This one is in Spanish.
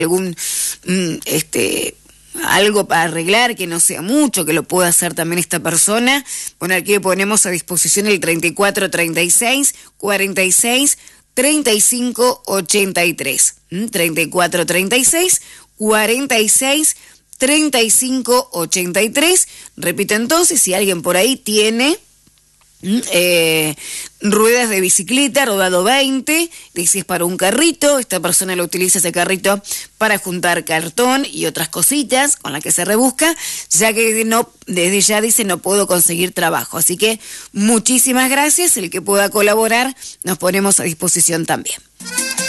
algún algo para arreglar, que no sea mucho, que lo pueda hacer también esta persona. Bueno, aquí ponemos a disposición el 3436 46 35 83. 3436 46 35 83. Repito entonces, si alguien por ahí tiene ruedas de bicicleta, rodado 20, dice es para un carrito, esta persona lo utiliza ese carrito para juntar cartón y otras cositas con las que se rebusca, ya que no, desde ya dice no puedo conseguir trabajo, así que muchísimas gracias, el que pueda colaborar nos ponemos a disposición también.